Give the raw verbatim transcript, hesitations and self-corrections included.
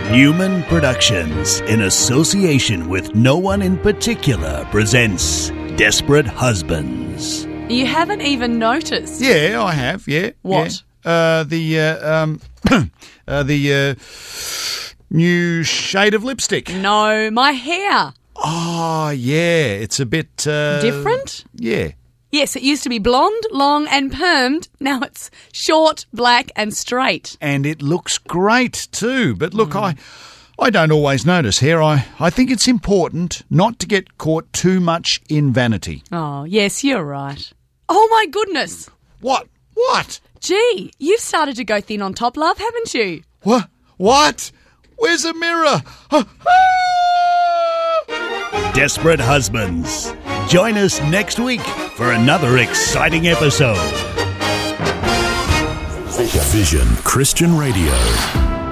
Newman Productions, in association with No One in Particular, presents Desperate Husbands. You haven't even noticed. Yeah, I have, yeah. What? Yeah. Uh, the, uh, um, uh, the, uh, new shade of lipstick. No, my hair. Oh, yeah, it's a bit, uh... Different? Yeah. Yes, it used to be blonde, long and permed. Now it's short, black and straight. And it looks great too. But look, mm. I I don't always notice hair. I, I think it's important not to get caught too much in vanity. Oh, yes, you're right. Oh, my goodness. What? What? Gee, you've started to go thin on top, love, haven't you? What? What? Where's a mirror? Desperate Husbands. Join us next week for another exciting episode. Vision Christian Radio.